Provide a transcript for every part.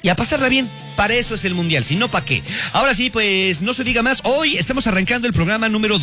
y a pasarla bien. Para eso es el Mundial, si no, ¿para qué? Ahora sí, pues no se diga más. Hoy estamos arrancando el programa número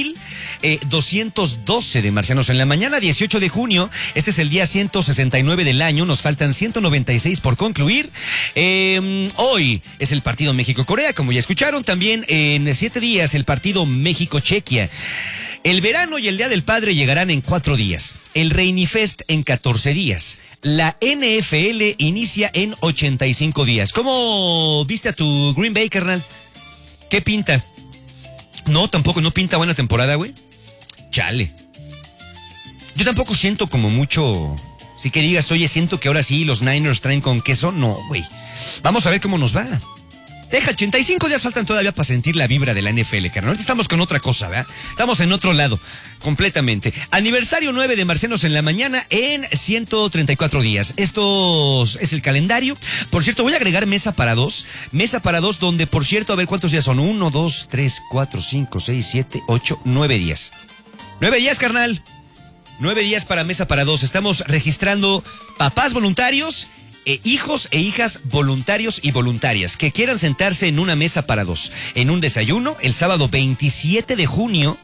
2212 de Marcianos en la Mañana, 18 de junio. Este es el día 169 del año. Nos faltan 196 por concluir. Hoy es el partido México-Corea, como ya escucharon. También en 7 días el partido México-Chequia. El verano y el Día del Padre llegarán en 4 días. El Reinifest en 14 días. La NFL inicia en 85 días. ¿Cómo viste a tu Green Bay, carnal? ¿Qué pinta? No, tampoco, no pinta buena temporada, güey. Chale. Yo tampoco siento como mucho... Sí que digas, oye, siento que ahora sí los Niners traen con queso. No, güey. Vamos a ver cómo nos va. Deja, 85 días faltan todavía para sentir la vibra de la NFL, carnal. Ahorita estamos con otra cosa, ¿verdad? Estamos en otro lado, completamente. Aniversario 9 de Marcianos en la Mañana en 134 días. Esto es el calendario. Por cierto, voy a agregar mesa para dos. Mesa para dos donde, por cierto, a ver cuántos días son. 1, 2, 3, 4, 5, 6, 7, 8, 9 días. 9 días, carnal. 9 días para mesa para dos. Estamos registrando papás voluntarios, hijos e hijas voluntarios y voluntarias que quieran sentarse en una mesa para dos, en un desayuno, el sábado 27 de junio,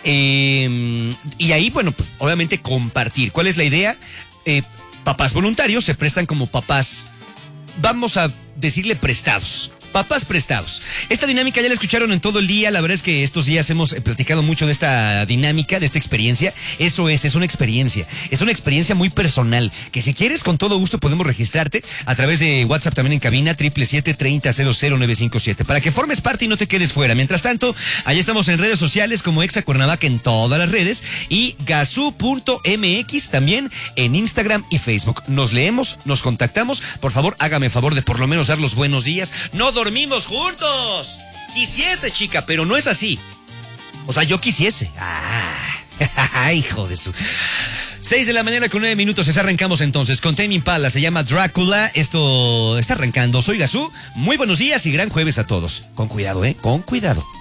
y ahí, bueno, pues obviamente compartir. ¿Cuál es la idea? Papás voluntarios se prestan como papás, vamos a decirle prestados. Papás prestados. Esta dinámica ya la escucharon en todo el día. La verdad es que estos días hemos platicado mucho de esta dinámica, de esta experiencia. Eso es una experiencia. Es una experiencia muy personal, que si quieres, con todo gusto podemos registrarte a través de WhatsApp también en cabina, 777-30-00957, para que formes parte y no te quedes fuera. Mientras tanto, allá estamos en redes sociales como Exa Cuernavaca en todas las redes y Gazoo.mx también en Instagram y Facebook. Nos leemos, nos contactamos. Por favor, hágame favor de por lo menos dar los buenos días. No dormimos juntos. Quisiese, chica, pero no es así. O sea, yo quisiese. Hijo de su... 6 de la mañana con 9 minutos. Arrancamos entonces con Tame Impala. Se llama Drácula. Esto está arrancando. Soy Gazoo. Muy buenos días y gran jueves a todos. Con cuidado, con cuidado.